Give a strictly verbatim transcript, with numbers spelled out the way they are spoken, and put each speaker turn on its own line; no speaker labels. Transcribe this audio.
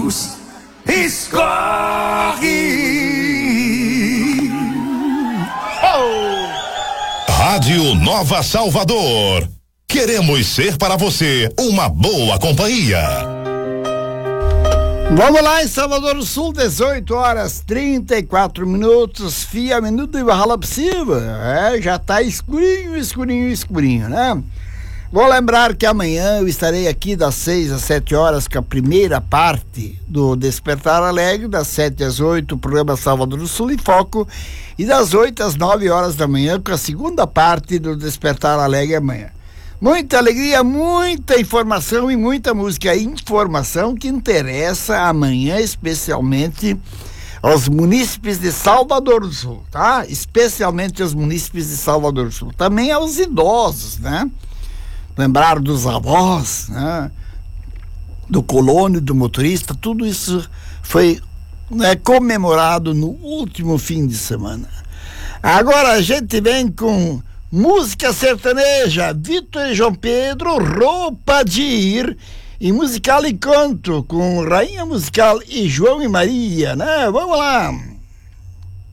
luz escorre.
Oh! Rádio Nova Salvador. Queremos ser para você uma boa companhia.
Vamos lá em Salvador do Sul, dezoito horas trinta e quatro minutos, fia minuto e barra possível. É, já tá escurinho, escurinho, escurinho, né? Vou lembrar que amanhã eu estarei aqui das seis às sete horas com a primeira parte do Despertar Alegre, das sete às oito, o programa Salvador do Sul em Foco, e das oito às nove horas da manhã com a segunda parte do Despertar Alegre amanhã. Muita alegria, muita informação e muita música. Informação que interessa amanhã, especialmente aos munícipes de Salvador do Sul, tá? Especialmente aos munícipes de Salvador do Sul. Também aos idosos, né? Lembrar dos avós, né? Do colono, do motorista, tudo isso foi, né, comemorado no último fim de semana. Agora a gente vem com música sertaneja, Vitor e João Pedro, Roupa de Ir, e Musical Encanto com Rainha Musical e João e Maria, né? Vamos lá!